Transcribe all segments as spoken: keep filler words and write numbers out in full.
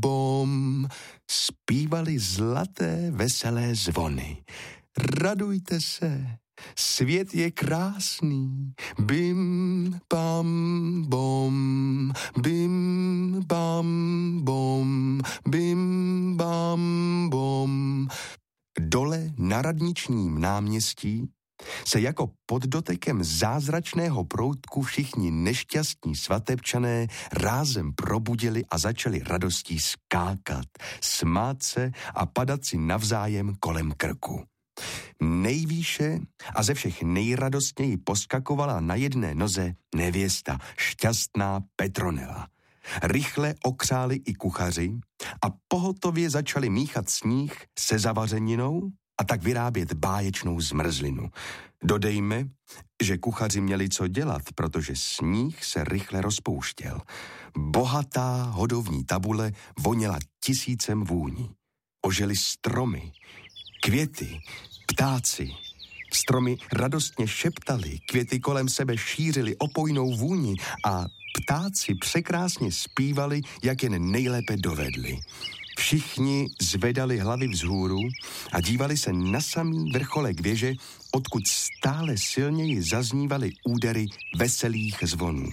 bom, zpívali zlaté veselé zvony. Radujte se, svět je krásný, bim, bam, bom, bim, bam, bom, bim, bam, bom. Dole na radničním náměstí se jako pod dotekem zázračného proutku všichni nešťastní svatebčané rázem probudili a začali radostí skákat, smát se a padat si navzájem kolem krku. Nejvýše a ze všech nejradostněji poskakovala na jedné noze nevěsta, šťastná Petronela. Rychle okřáli i kuchaři a pohotově začali míchat sníh se zavařeninou a tak vyrábět báječnou zmrzlinu. Dodejme, že kuchaři měli co dělat, protože sníh se rychle rozpouštěl. Bohatá hodovní tabule voněla tisícem vůní. Ožily stromy, květy, ptáci. Stromy radostně šeptali, květy kolem sebe šířily opojnou vůni a ptáci překrásně zpívali, jak jen nejlépe dovedli. Všichni zvedali hlavy vzhůru a dívali se na samý vrcholek věže, odkud stále silněji zaznívaly údery veselých zvonů.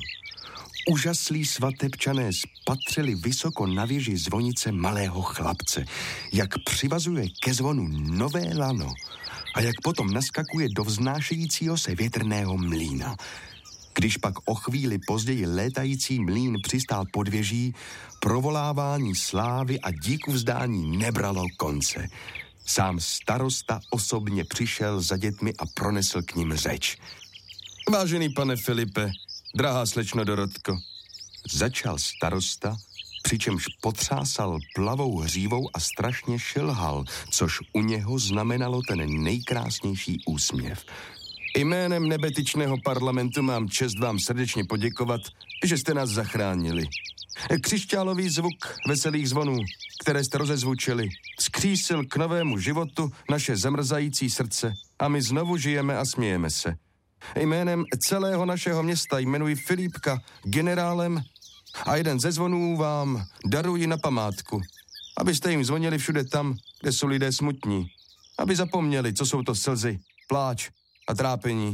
Úžaslí svatebčané spatřili vysoko na věži zvonice malého chlapce, jak přivazuje ke zvonu nové lano a jak potom naskakuje do vznášejícího se větrného mlýna. Když pak o chvíli později létající mlýn přistál pod věží, provolávání slávy a díku vzdání nebralo konce. Sám starosta osobně přišel za dětmi a pronesl k nim řeč. Vážený pane Filipe, drahá slečno Dorotko, začal starosta, přičemž potřásal plavou hřívou a strašně šilhal, což u něho znamenalo ten nejkrásnější úsměv. Jménem nebetyčného parlamentu mám čest vám srdečně poděkovat, že jste nás zachránili. Křišťálový zvuk veselých zvonů, které jste rozezvučili, vzkřísil k novému životu naše zamrzající srdce a my znovu žijeme a smějeme se. Jménem celého našeho města jmenuji Filipka generálem a jeden ze zvonů vám daruji na památku, abyste jim zvonili všude tam, kde jsou lidé smutní, aby zapomněli, co jsou to slzy, pláč a trápení.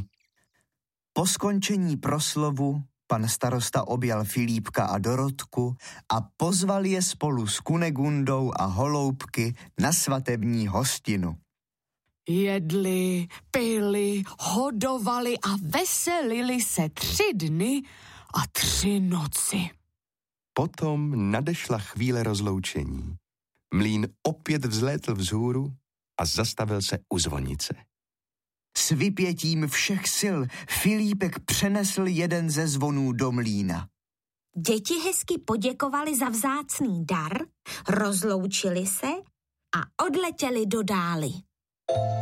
Po skončení proslovu pan starosta objal Filipka a Dorotku a pozval je spolu s Kunegundou a Holoubky na svatební hostinu. Jedli, pili, hodovali a veselili se tři dny a tři noci. Potom nadešla chvíle rozloučení. Mlýn opět vzlétl vzhůru a zastavil se u zvonice. S vypětím všech sil Filipek přenesl jeden ze zvonů do mlýna. Děti hezky poděkovali za vzácný dar, rozloučili se a odletěli do dály.